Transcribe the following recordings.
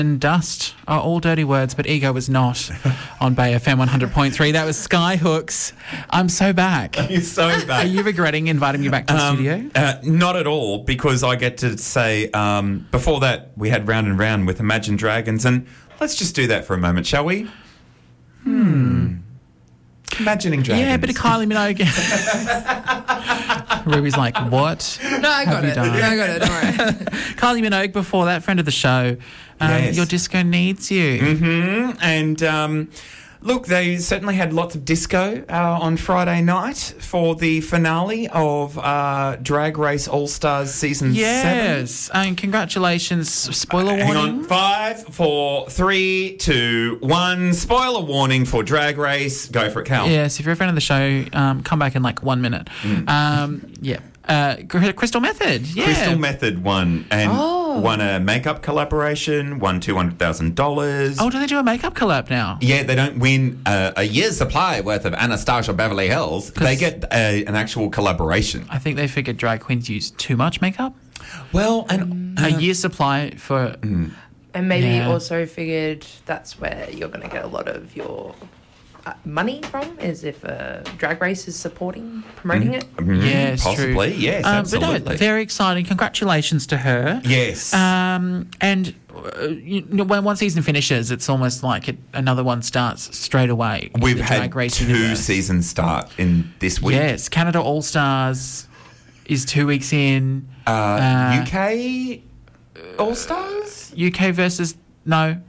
and dust are all dirty words, but ego was not on Bay FM 100.3. That was Skyhooks. I'm so back. You're so back. Are you regretting inviting me back to the studio? Not at all, because I get to say, before that, we had Round and Round with Imagine Dragons, and let's just do that for a moment, shall we? Imagining Dragons. Yeah, a bit of Kylie Minogue. Ruby's like, what? No, I got it. Don't worry. Kylie Minogue, before that, friend of the show. Yes. Your disco needs you. Mm-hmm. And look, they certainly had lots of disco on Friday night for the finale of Drag Race All-Stars Season 7. Yes, and congratulations. Spoiler warning. Hang on. 5, 4, 3, 2, 1. Spoiler warning for Drag Race. Go for it, Cal. Yes, if you're a friend of the show, come back in like 1 minute. Yeah. Crystal Method. Yeah. Crystal Method won and won a makeup collaboration, won $200,000. Oh, do they do a makeup collab now? Yeah, they don't win a year's supply worth of Anastasia Beverly Hills. They get an actual collaboration. I think they figured drag queens use too much makeup. Well, and A year's supply for... And maybe Yeah. also figured that's where you're going to get a lot of your money from, is if Drag Race is promoting it. Yes, possibly. true. Yes, But absolutely. no, very exciting. Congratulations to her. Yes. And when one season finishes, it's almost like another one starts straight away. in We've the had Drag Race 2 universe. seasons start in this week. Yes, Canada All Stars is 2 weeks in. UK All-Stars? UK versus no.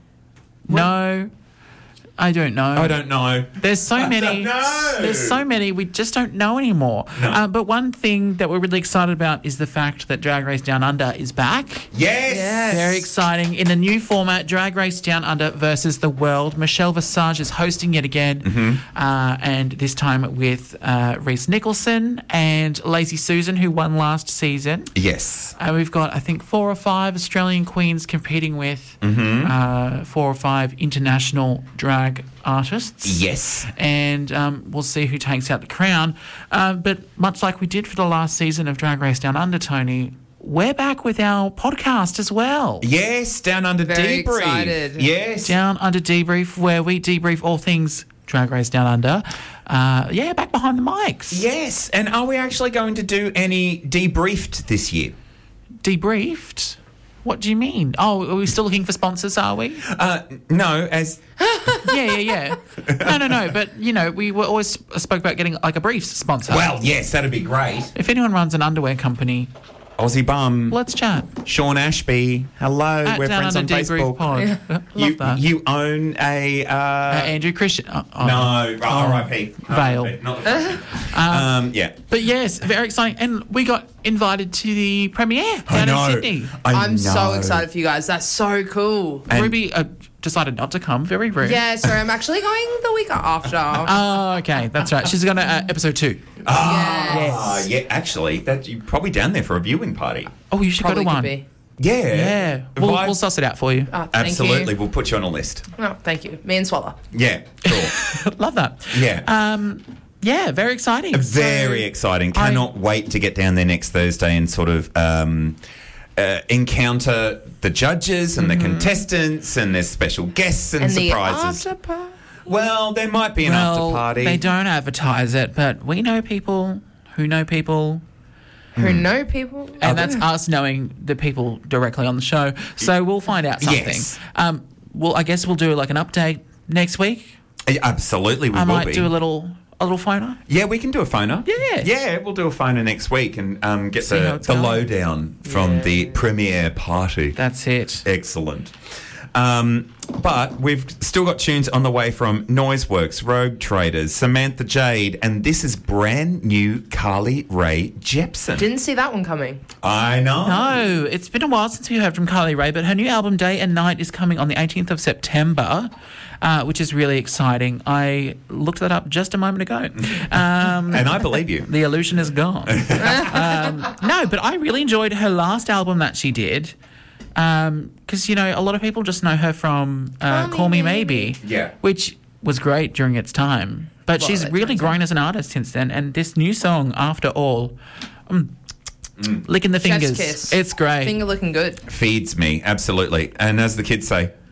I don't know. I don't know. There's so many. don't know. There's so many. We just don't know anymore. No. But one thing that we're really excited about is the fact that Drag Race Down Under is back. Yes. Very exciting. In a new format, Drag Race Down Under versus the world. Michelle Visage is hosting yet again, and this time with Reese Nicholson and Lazy Susan, who won last season. Yes. We've got, I think, 4 or 5 Australian queens competing with 4 or 5 international drag artists. Yes. And we'll see who takes out the crown. But much like we did for the last season of Drag Race Down Under, Tony, we're back with our podcast as well. Yes, Down Under Very Debrief. excited. Yes. Down Under Debrief, where we debrief all things Drag Race Down Under. Back behind the mics. Yes. And are we actually going to do any debriefed this year? Debriefed? What do you mean? Oh, are we still looking for sponsors, are we? No, as... Yeah. No. But, we were always spoke about getting like a briefs sponsor. Well, yes, that'd be great. If anyone runs an underwear company, Aussie Bum. let's chat. Sean Ashby. Hello. At We're Down friends on Under Debrief Facebook. Pod. Love that. You own a... Andrew Christian. no, R.I.P. Vale. R.I.P. Not the yeah. But yes, very exciting. And we got invited to the premiere down in Sydney. I'm so know. excited for you guys. That's so cool. And- Ruby decided not to come. Very rude. Yeah, sorry, I'm actually going the week after. Oh, okay. That's right. She's going to episode 2. Yes. Yeah, actually, that you're probably down there for a viewing party. Oh, you should Probably go to one. could be. Yeah. Yeah. We'll suss it out for you. Oh, thank Absolutely. you. We'll put you on a list. Oh, thank you. Me and Swallow. Yeah, cool. Love that. Yeah. Very exciting. Very exciting. Cannot wait to get down there next Thursday and sort of encounter the judges and the contestants and their special guests and surprises. The after party. Well, there might be an after party. They don't advertise it, but we know people who know people. Who know people. And that's us knowing the people directly on the show. So we'll find out something. Yes. I guess we'll do like an update next week. Absolutely, we I will might be. do a little phoner. Yeah, we can do a phoner. Yeah. Yeah, we'll do a phoner next week and get See how the it's going. lowdown from the premiere party. That's it. Excellent. But we've still got tunes on the way from Noiseworks, Rogue Traders, Samantha Jade, and this is brand new Carly Rae Jepsen. Didn't see that one coming. I know. No, it's been a while since we heard from Carly Rae, but her new album Day and Night is coming on the 18th of September, which is really exciting. I looked that up just a moment ago. And I believe you. The illusion is gone. No, but I really enjoyed her last album that she did. Because, a lot of people just know her from Call Me Maybe. Yeah. Which was great during its time. But Well, she's that really turns grown as an artist since then. And this new song, After All, licking the Chef's fingers. kiss. It's great. Finger looking good. Feeds me, absolutely. And as the kids say,